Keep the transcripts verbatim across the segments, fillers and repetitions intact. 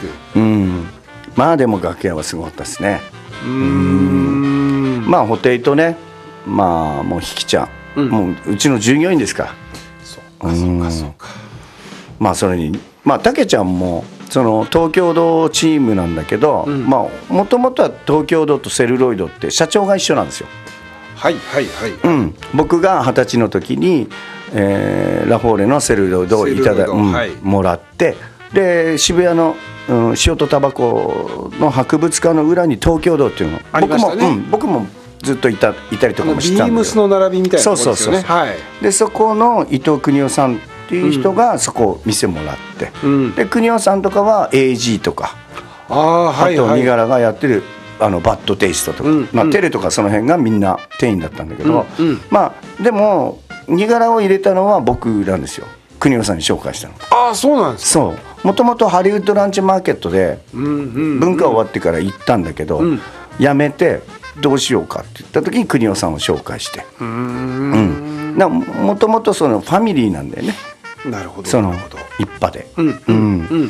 く、 うん、まあでも楽屋はすごかったですね。 うーん、 まあ布袋とね、まあもうひきちゃん、うん、もううちの従業員ですから。 そうかそうかそうか。 まあそれにまあたけちゃんもその東京ドチームなんだけど、うん、まあもともとは東京ドとセルロイドって社長が一緒なんですよ。 はいはいはい、 うん、僕が二十歳の時に、えー、ラフォーレのセルロイドをいただ、うんはい、もらって、で渋谷の、うん、塩とタバコの博物館の裏に東京ドっていうのありましたね。 僕も、うん、僕もずっといた、いたりとかもしてたんで、 ビームスの並びみたいなところですよね。そうそうそう、 はい、でそこの伊藤邦夫さんっていう人がそこを店もらって、うん、で邦夫さんとかは エージー とか、あ、はいはい、あとニガラがやってるあのバッドテイストとか、うん、まあ、テレとかその辺がみんな店員だったんだけど、うんうん、まあでもニガラを入れたのは僕なんですよ。邦夫さんに紹介したの。 ああ、そうなんですか。 そう、もともとハリウッドランチマーケットで文化終わってから行ったんだけど、うん、やめてどうしようかって言った時に邦夫さんを紹介して、うーん、うん、もともとそのファミリーなんだよね。 なるほど、 その一派で、うんうんうん、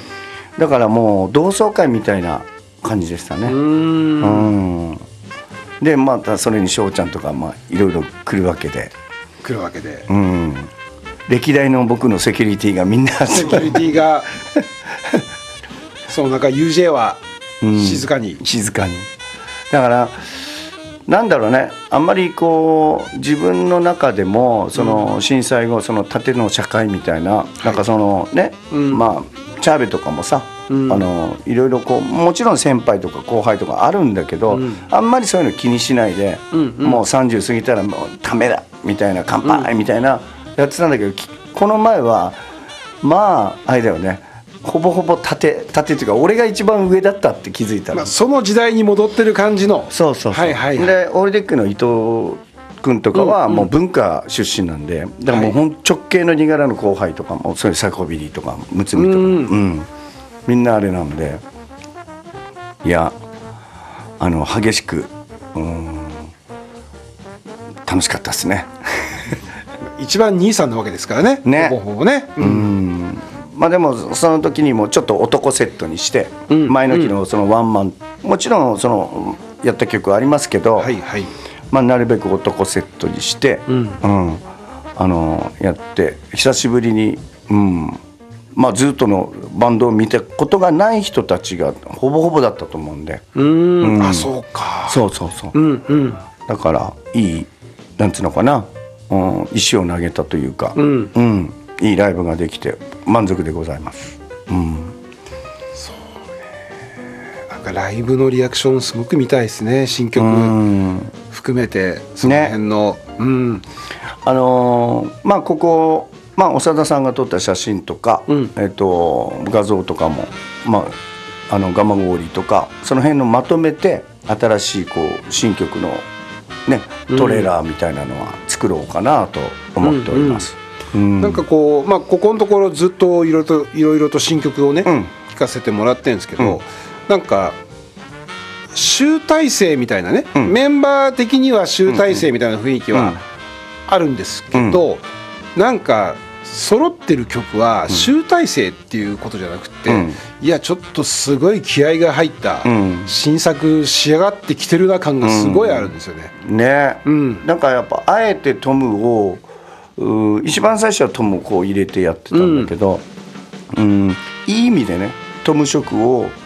だからもう同窓会みたいな感じでしたね。うーん、うん、でまたそれに翔ちゃんとかまあいろいろ来るわけで来るわけで、 うん、歴代の僕のセキュリティがみんなセキュリティがその中 ユージェー は静かに、 うん、静かに。だからなんだろうね、あんまりこう自分の中でもその震災後その縦の社会みたいな、はい、なんかそのね、うん、まあチャーベとかもさ、うん、あのいろいろこうもちろん先輩とか後輩とかあるんだけど、うん、あんまりそういうの気にしないで、うんうん、もうさんじゅう過ぎたらもうためだみたいな乾杯みたいなやってたんだけど、この前はまああれだよね、ほぼほぼ縦縦っていうか俺が一番上だったって気づいたら、まあ、 その時代に戻ってる感じの。 そうそうそう、はいはいはい、でオールデックの伊藤君とかはもう文化出身なんで、うんうん、だからもうほん直系のニガラの後輩とかもそういうサコビリとかムツミとか、うん、うん、みんなあれなんで、いやあの激しく、うん、楽しかったですね一番兄さんなわけですからね、 ね、 ほぼほぼね、うん、うん、 まあ、でもその時にもちょっと男セットにして、うん、前の日のそのワンマン、うん、もちろんそのやった曲ありますけど、はいはい、まあ、なるべく男セットにして、うんうん、あのやって久しぶりに、うん、まあ、ずっとのバンドを見たことがない人たちがほぼほぼだったと思うんで、 うーん、うん、あ、そうか、 そうそうそう、 うんうん、 だからいいなんつうのかな、うん、石を投げたというか、うんうん、いいライブができて満足でございます、うん、 そうね、なんかライブのリアクションすごく見たいですね、新曲含めてその辺の、ね、うん、 あのー、まあここ、まあ、長田さんが撮った写真とか、うん、えーと、画像とかも、まあ、あのガマゴーリとかその辺のまとめて新しいこう新曲のね、トレーラーみたいなのは作ろうかなと思っております、 うんうんうん、なんかこう、まあ、ここのところずっといろいろといろいろと新曲をね、うん、聴かせてもらってるんですけど、うん、なんか集大成みたいなね、うん、メンバー的には集大成みたいな雰囲気はあるんですけど、うん、なんか揃ってる曲は集大成っていうことじゃなくて、うん、いやちょっとすごい気合が入った新作仕上がってきてるな感がすごいあるんですよね、 うん、ね、うん、なんかやっぱあえてトムを一番最初はトムをこう入れてやってたんだけど、うんうん、いい意味でねトム色を